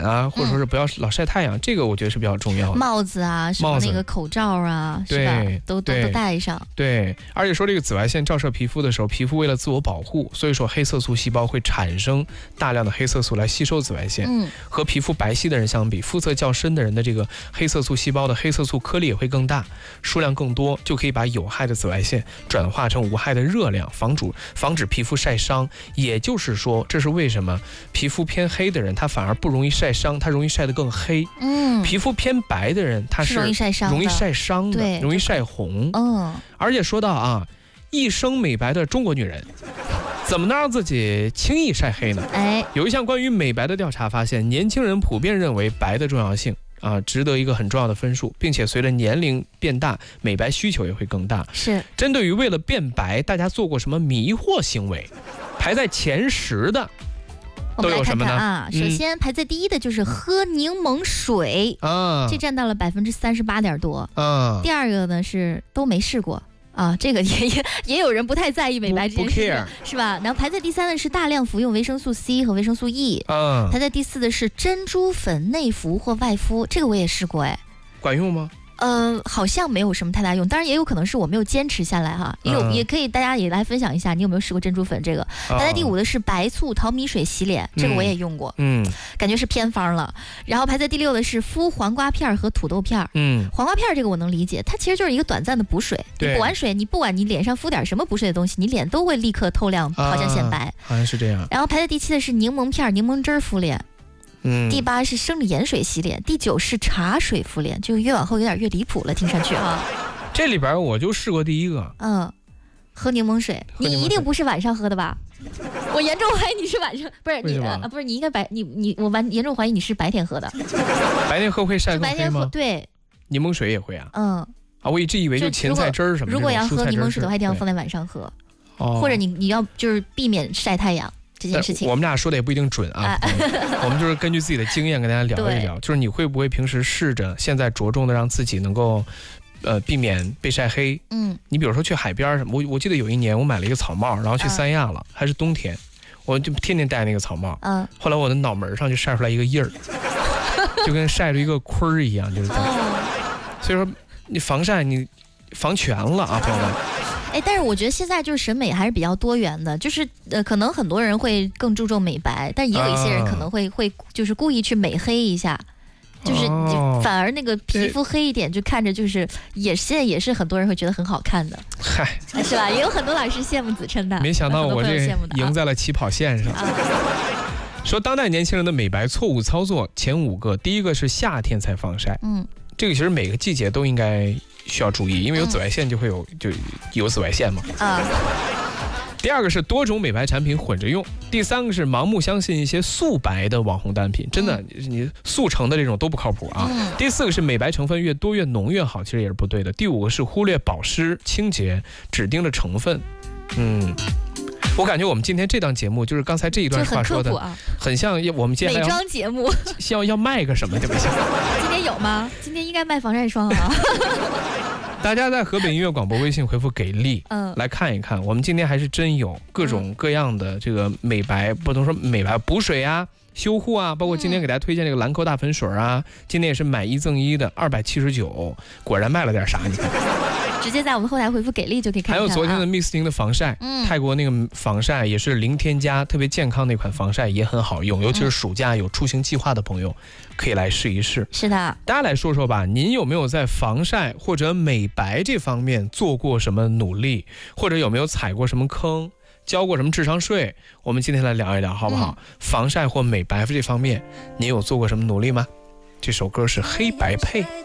懒啊，或者说是不要老晒太阳，这个我觉得是比较重要的。 帽子啊，什么那个口罩啊，是吧？都戴上。 对，而且说这个紫外线照射皮肤的时候，皮肤为了自我保护，所以说黑色素细胞会产生大量的黑色素来吸收紫外线。和皮肤白皙的人相比，肤色较深的人的这个黑色素细胞的黑色素颗粒也会更大，数量更多，就可以把有害的紫外线转化成无害的热量，防止皮肤晒伤。也就是说，这是为什么皮肤偏黑的人他反而不容易晒伤，他容易晒得更黑。皮肤偏白的人他是容易晒伤的，容易晒红。而且说到啊，一生美白的中国女人怎么能让自己轻易晒黑呢？有一项关于美白的调查发现，年轻人普遍认为白的重要性值得一个很重要的分数，并且随着年龄变大，美白需求也会更大。 是针对于为了变白，大家做过什么迷惑行为？排在前10的都有什么呢？ 我们来看看啊，首先排在第一的就是喝柠檬水这占到了38%多。第二个呢是都没试过。这个也有人不太在意美白这件事情，是吧？然后排在第3的是大量服用维生素 C 和维生素 E，排在第4的是珍珠粉内服或外敷，这个我也试过， 管用吗？ 好像没有什么太大用，当然也有可能是我没有坚持下来哈。也可以大家也来分享一下，你有没有试过珍珠粉这个？排在第5的是白醋淘米水洗脸，这个我也用过，感觉是偏方了。然后排在第6的是敷黄瓜片和土豆片，黄瓜片这个我能理解，它其实就是一个短暂的补水，你补完水，你不管你脸上敷点什么补水的东西，你脸都会立刻透亮，好像显白， 好像是这样。 然后排在第7的是柠檬片、柠檬汁敷脸。第8是生理盐水洗脸，第9是茶水敷脸，就越往后有点越离谱了，听上去啊。 这里边我就试过第1个， 喝柠檬水，你一定不是晚上喝的吧？我严重怀疑你是晚上，不是你不是你应该我严重怀疑你是白天喝的。 白天喝会晒更黑吗？ 对， 柠檬水也会啊。我一直以为就芹菜汁什么的。 如果要喝柠檬水的话，一定要放在晚上喝，或者你要就是避免晒太阳。这件事情我们俩说的也不一定准啊，我们就是根据自己的经验跟大家聊一聊，就是你会不会平时试着现在着重的让自己能够避免被晒黑。你比如说去海边什么，我记得有一年我买了一个草帽，然后去三亚了，还是冬天，我就天天戴那个草帽，后来我的脑门上就晒出来一个印儿，就跟晒出一个坤儿一样，就是所以说你防晒你防全了啊，朋友们。 但是我觉得现在就是审美还是比较多元的，就是可能很多人会更注重美白，但也有一些人可能会就是故意去美黑一下，就是反而那个皮肤黑一点，就看着就是现在也是很多人会觉得很好看的，是吧？也有很多老师羡慕子琛的。 没想到我这赢在了起跑线上。说当代年轻人的美白错误操作前5个，第1个是夏天才防晒，这个其实每个季节都应该需要注意，因为有紫外线就会有紫外线嘛。第2个是多种美白产品混着用，第3个是盲目相信一些素白的网红单品，真的你速成的这种都不靠谱啊。第4个是美白成分越多越浓越好，其实也是不对的。第5个是忽略保湿清洁，只盯着成分。我感觉我们今天这档节目就是刚才这一段话说的，很像我们接下来美妆节目， 要卖个什么对不对？ 今天有吗？今天应该卖防晒霜啊。 大家在河北音乐广播微信回复给力，来看一看，我们今天还是真有各种各样的这个美白，不能说美白补水啊、修护啊，包括今天给大家推荐这个兰蔻大粉水啊，今天也是买1赠1的279，果然卖了点啥？你看。 直接在我们后台回复给力就可以看到。 还有昨天的 Miss 宁的防晒，泰国那个防晒也是零添加，特别健康那款防晒也很好用，尤其是暑假有出行计划的朋友可以来试一试。 是的， 大家来说说吧，您有没有在防晒或者美白这方面做过什么努力，或者有没有踩过什么坑，交过什么智商税？我们今天来聊一聊好不好？防晒或美白这方面您有做过什么努力吗？这首歌是黑白配。